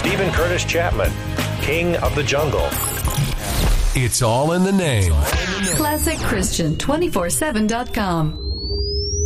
Stephen Curtis Chapman, King of the Jungle. It's all in the name. ClassicChristian247.com.